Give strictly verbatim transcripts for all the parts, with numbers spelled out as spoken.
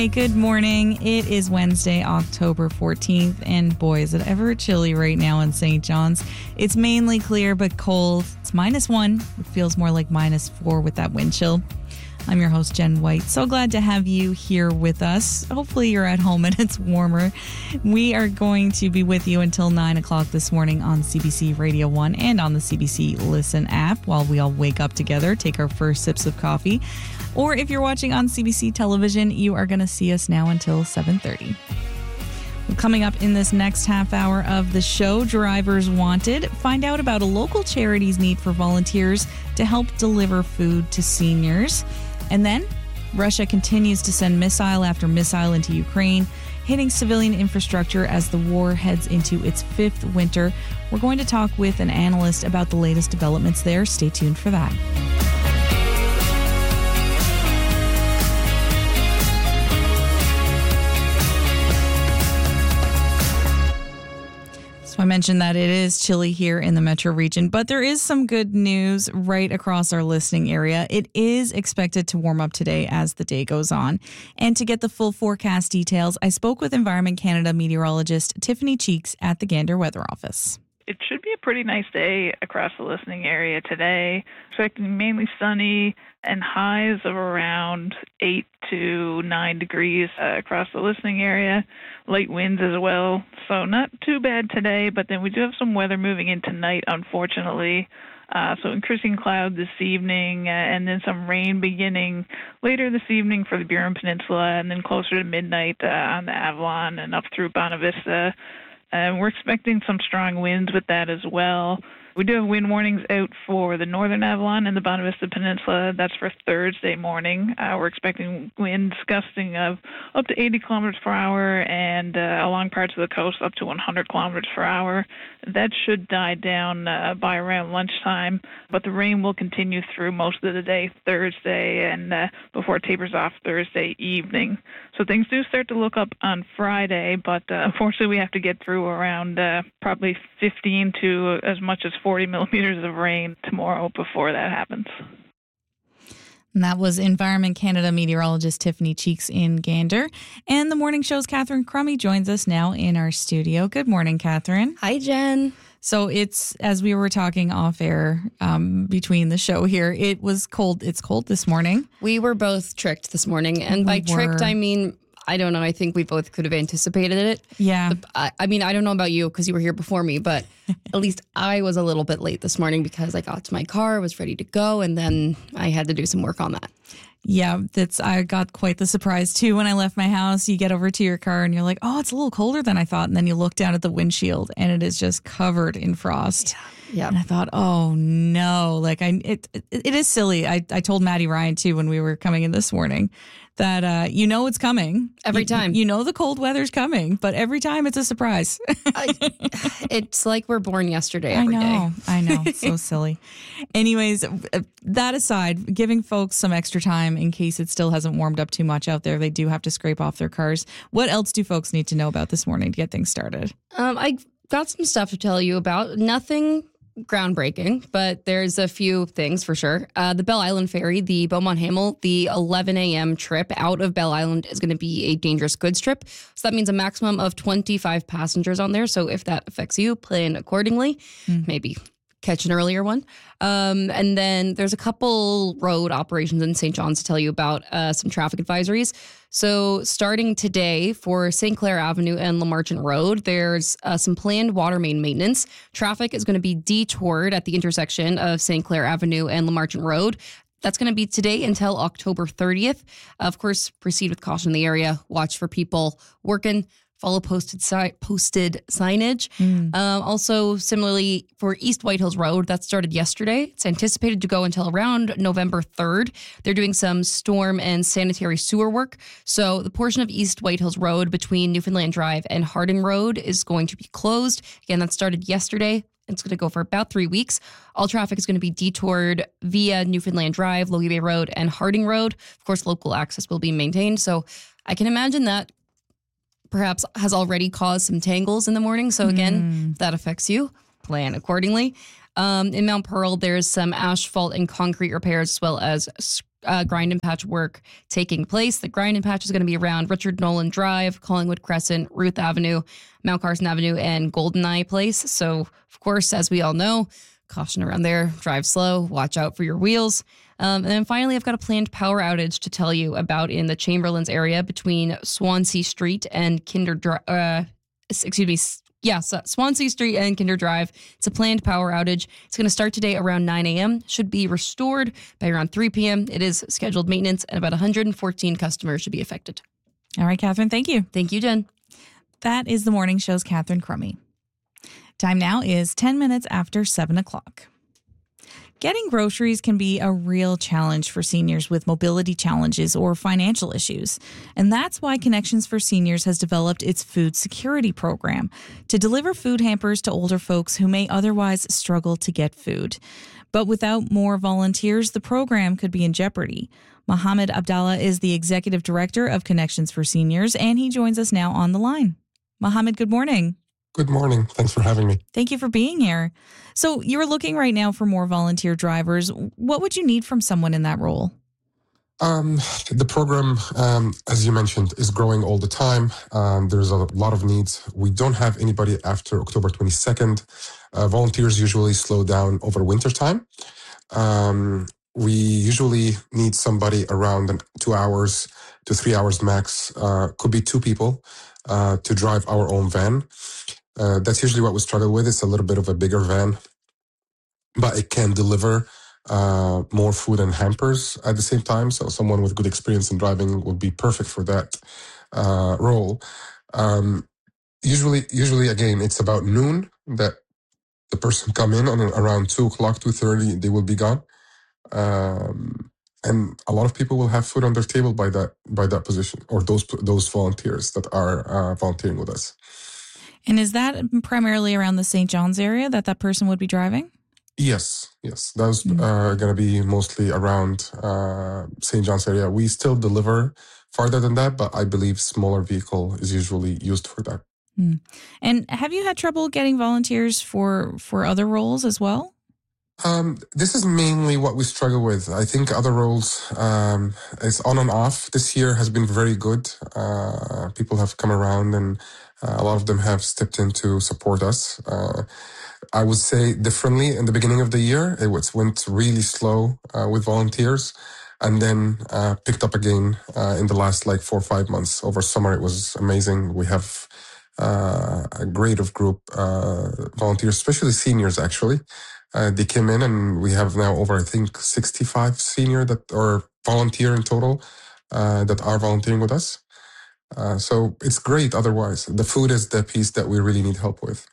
Hey, good morning. It is Wednesday, October fourteenth, and boy, is it ever chilly right now in Saint John's. It's mainly clear but cold. It's minus one. It feels more like minus four with that wind chill. I'm your host, Jen White. So glad to have you here with us. Hopefully you're at home and it's warmer. We are going to be with you until nine o'clock this morning on C B C Radio one and on the C B C Listen app while we all wake up together, take our first sips of coffee. Or if you're watching on C B C television, you are going to see us now until seven thirty. Coming up in this next half hour of the show, Drivers Wanted. Find out about a local charity's need for volunteers to help deliver food to seniors. And then Russia continues to send missile after missile into Ukraine, hitting civilian infrastructure as the war heads into its fifth winter. We're going to talk with an analyst about the latest developments there. Stay tuned for that. I mentioned that it is chilly here in the metro region, but there is some good news right across our listening area. It is expected to warm up today as the day goes on. And to get the full forecast details, I spoke with Environment Canada meteorologist Tiffany Cheeks at the Gander Weather Office. It should be a pretty nice day across the listening area today. Expecting mainly sunny and highs of around eight to nine degrees uh, across the listening area. Light winds as well. So not too bad today, but then we do have some weather moving in tonight, unfortunately. Uh, so increasing cloud this evening uh, and then some rain beginning later this evening for the Burin Peninsula and then closer to midnight uh, on the Avalon and up through Bonavista. And we're expecting some strong winds with that as well. We do have wind warnings out for the northern Avalon and the Bonavista Peninsula. That's for Thursday morning. Uh, we're expecting winds gusting of up to eighty kilometers per hour and uh, along parts of the coast up to one hundred kilometers per hour. That should die down uh, by around lunchtime, but the rain will continue through most of the day Thursday and uh, before it tapers off Thursday evening. So things do start to look up on Friday, but uh, unfortunately we have to get through around uh, probably fifteen to as much as forty millimeters of rain tomorrow before that happens. And that was Environment Canada meteorologist Tiffany Cheeks in Gander. And the morning show's Catherine Crummy joins us now in our studio. Good morning, Catherine. Hi, Jen. So it's, as we were talking off air um, between the show here, it was cold. It's cold this morning. We were both tricked this morning. And We by were. tricked, I mean, I don't know. I think we both could have anticipated it. Yeah. The- I, I mean, I don't know about you because you were here before me, but at least I was a little bit late this morning because I got to my car, was ready to go, and then I had to do some work on that. Yeah, that's I got quite the surprise too when I left my house. You get over to your car and you're like, oh, it's a little colder than I thought. And then you look down at the windshield and it is just covered in frost. Yeah. And I thought, oh no, like I, it, it, it is silly. I, I told Maddie Ryan too when we were coming in this morning that uh, you know it's coming Every You- time. You know the cold weather's coming, but every time it's a surprise. I, it's like we're born yesterday I every day. know, I know. It's so silly. Anyways, that aside, giving folks some extra time in case it still hasn't warmed up too much out there. They do have to scrape off their cars. What else do folks need to know about this morning to get things started? Um, I got some stuff to tell you about. Nothing groundbreaking, but there's a few things for sure. Uh, the Bell Island Ferry, the Beaumont Hamel, the eleven a.m. trip out of Bell Island is going to be a dangerous goods trip. So that means a maximum of twenty-five passengers on there. So if that affects you, plan accordingly. Mm. Maybe catch an earlier one. Um, and then there's a couple road operations in Saint John's to tell you about, uh, some traffic advisories. So starting today for Saint Clair Avenue and Lamarchant Road, there's uh, some planned water main maintenance. Traffic is going to be detoured at the intersection of Saint Clair Avenue and Lamarchant Road. That's going to be today until October thirtieth. Of course, proceed with caution in the area. Watch for people working. Follow posted si- posted signage. Mm. Um, also, similarly, for East White Hills Road, that started yesterday. It's anticipated to go until around November third. They're doing some storm and sanitary sewer work. So the portion of East White Hills Road between Newfoundland Drive and Harding Road is going to be closed. Again, that started yesterday. It's going to go for about three weeks. All traffic is going to be detoured via Newfoundland Drive, Logie Bay Road, and Harding Road. Of course, local access will be maintained. So I can imagine that perhaps has already caused some tangles in the morning. So again, mm. if that affects you, plan accordingly. Um, in Mount Pearl, there's some asphalt and concrete repairs as well as uh, grind and patch work taking place. The grind and patch is going to be around Richard Nolan Drive, Collingwood Crescent, Ruth Avenue, Mount Carson Avenue, and Goldeneye Place. So, of course, as we all know, caution around there, drive slow, watch out for your wheels. Um, and then finally, I've got a planned power outage to tell you about in the Chamberlains area between Swansea Street and Kinder Drive. Uh, excuse me. Yes, uh, Swansea Street and Kinder Drive. It's a planned power outage. It's going to start today around nine a.m. Should be restored by around three p.m. It is scheduled maintenance, and about one hundred fourteen customers should be affected. All right, Catherine, thank you. Thank you, Jen. That is the morning show's Catherine Crummy. Time now is ten minutes after seven o'clock. Getting groceries can be a real challenge for seniors with mobility challenges or financial issues. And that's why Connections for Seniors has developed its food security program to deliver food hampers to older folks who may otherwise struggle to get food. But without more volunteers, the program could be in jeopardy. Mohammed Abdallah is the executive director of Connections for Seniors, and he joins us now on the line. Mohammed, good morning. Good morning. Thanks for having me. Thank you for being here. So you're looking right now for more volunteer drivers. What would you need from someone in that role? Um, the program, um, as you mentioned, is growing all the time. Um, there's a lot of needs. We don't have anybody after October twenty-second. Uh, volunteers usually slow down over winter time. Um, we usually need somebody around two hours to three hours max. Uh, could be two people uh, to drive our own van. Uh, that's usually what we struggle with. It's a little bit of a bigger van, but it can deliver uh, more food and hampers at the same time. So someone with good experience in driving would be perfect for that uh, role. Um, usually, usually again, it's about noon that the person come in, and around two o'clock, two thirty, they will be gone. Um, and a lot of people will have food on their table by that by that position, or those those volunteers that are uh, volunteering with us. And is that primarily around the Saint John's area that that person would be driving? Yes, yes. Those mm-hmm. are going to be mostly around uh, Saint John's area. We still deliver farther than that, but I believe smaller vehicle is usually used for that. Mm. And have you had trouble getting volunteers for, for other roles as well? Um, this is mainly what we struggle with. I think other roles, um, it's on and off. This year has been very good. Uh, people have come around, and uh, a lot of them have stepped in to support us. Uh, I would say differently in the beginning of the year, it was, went really slow uh, with volunteers, and then uh, picked up again uh, in the last like four or five months. Over summer, it was amazing. We have uh, a great of group uh, volunteers, especially seniors actually. Uh, they came in, and we have now over, I think, sixty-five senior that or volunteer in total uh, that are volunteering with us. Uh, so it's great. Otherwise, the food is the piece that we really need help with.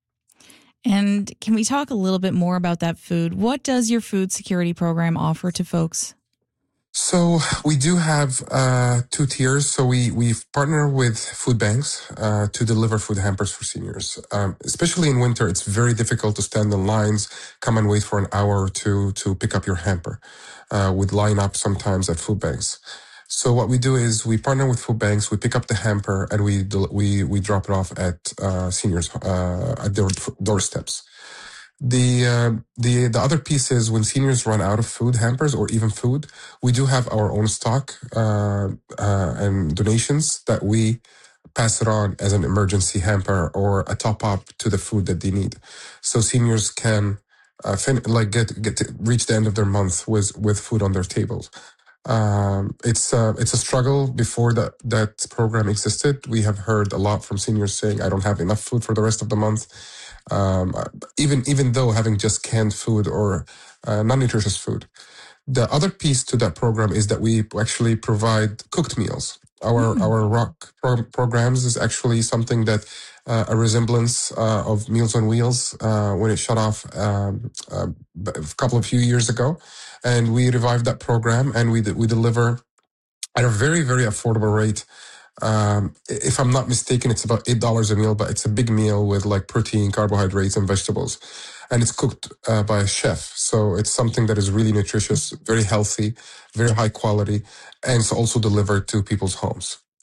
And can we talk a little bit more about that food? What does your food security program offer to folks? So we do have uh, two tiers. So we we partner with food banks uh, to deliver food hampers for seniors. Um, especially in winter, it's very difficult to stand in lines, come and wait for an hour or two to pick up your hamper. Uh, we'd line up sometimes at food banks. So what we do is we partner with food banks, we pick up the hamper, and we we we drop it off at uh, seniors uh, at their doorsteps. The uh, the the other piece is when seniors run out of food hampers or even food, we do have our own stock uh, uh, and donations that we pass it on as an emergency hamper or a top up to the food that they need. So seniors can uh, fin- like get get to reach the end of their month with with food on their tables. Um, it's uh, it's a struggle. Before that that program existed, we have heard a lot from seniors saying, "I don't have enough food for the rest of the month." Um, even even though having just canned food or uh, non-nutritious food. The other piece to that program is that we actually provide cooked meals. Our mm. our rock pro- programs is actually something that uh, a resemblance uh, of Meals on Wheels uh, when it shut off um, uh, a couple of few years ago, and we revived that program, and we we deliver at a very very affordable rate. Um, if I'm not mistaken, it's about eight dollars a meal, but it's a big meal with like protein, carbohydrates, and vegetables. And it's cooked uh, by a chef. So it's something that is really nutritious, very healthy, very high quality, and it's also delivered to people's homes.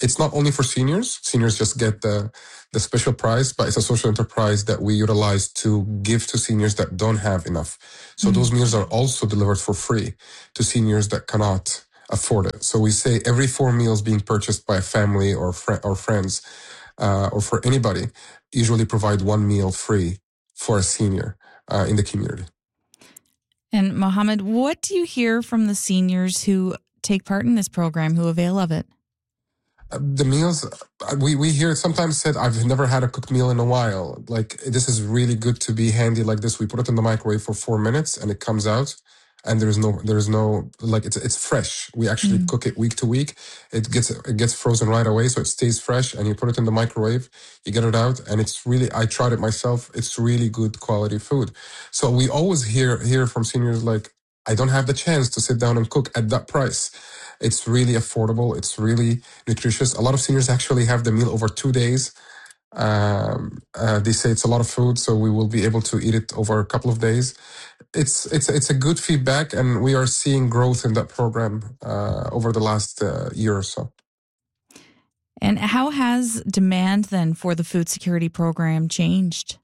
it's not only for seniors. Seniors just get the, the special prize, but it's a social enterprise that we utilize to give to seniors that don't have enough. So mm-hmm. those meals are also delivered for free to seniors that cannot afford it. So we say every four meals being purchased by a family or fr- or friends uh, or for anybody, usually provide one meal free for a senior uh, in the community. And Mohammed, what do you hear from the seniors who take part in this program, who avail of it? The meals, we, we hear it sometimes said, I've never had a cooked meal in a while. Like, this is really good to be handy like this. We put it in the microwave for four minutes and it comes out and there's no, there's no, like, it's, it's fresh. We actually mm. cook it week to week. It gets, it gets frozen right away. So it stays fresh and you put it in the microwave, you get it out and it's really, I tried it myself. It's really good quality food. So we always hear, hear from seniors like, I don't have the chance to sit down and cook at that price. It's really affordable. It's really nutritious. A lot of seniors actually have the meal over two days. Um, uh, they say it's a lot of food, so we will be able to eat it over a couple of days. It's it's it's a good feedback, and we are seeing growth in that program uh, over the last uh, year or so. And how has demand then for the food security program changed?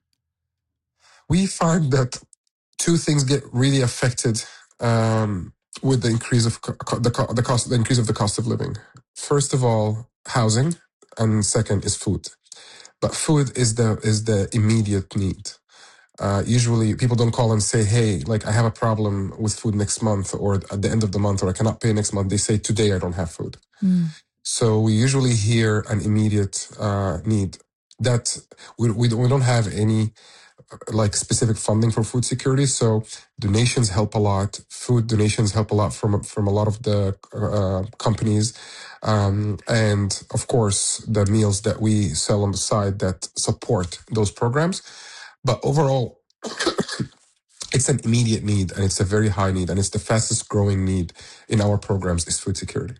We find that two things get really affected um, with the increase of co- the, co- the cost, the increase of the cost of living. First of all, housing, and second is food. But food is the is the immediate need. Uh, usually, people don't call and say, "Hey, like I have a problem with food next month, or at the end of the month, or I cannot pay next month." They say, "Today, I don't have food." Mm. So we usually hear an immediate uh, need. That we we don't, we don't have any like specific funding for food security. So donations help a lot. Food donations help a lot from, from a lot of the uh, companies. Um, and of course, the meals that we sell on the side that support those programs. But overall, it's an immediate need and it's a very high need and it's the fastest growing need in our programs is food security.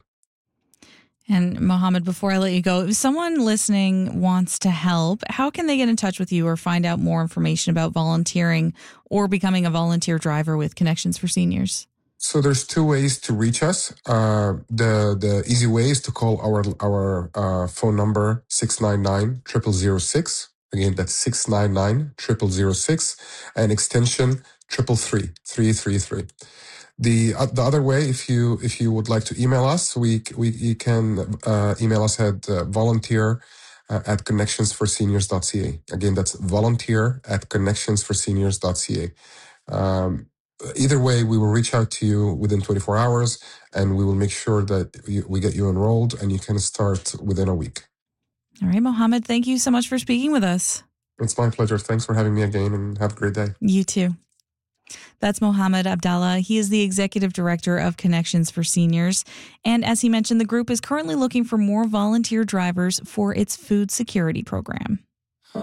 And Mohammed, before I let you go, if someone listening wants to help, how can they get in touch with you or find out more information about volunteering or becoming a volunteer driver with Connections for Seniors? So there's two ways to reach us. Uh, the the easy way is to call our our uh, phone number six nine nine, zero zero zero six. Again, that's six nine nine, zero zero zero six and extension triple three, three three three. The uh, the other way, if you if you would like to email us, we we you can uh, email us at uh, volunteer uh, at connections for seniors dot c a. Again, that's volunteer at connections for seniors dot c a. Um, either way, we will reach out to you within twenty-four hours, and we will make sure that you, we get you enrolled, and you can start within a week. All right, Mohammed, thank you so much for speaking with us. It's my pleasure. Thanks for having me again, and have a great day. You too. That's Mohammed Abdallah. He is the executive director of Connections for Seniors. And as he mentioned, the group is currently looking for more volunteer drivers for its food security program.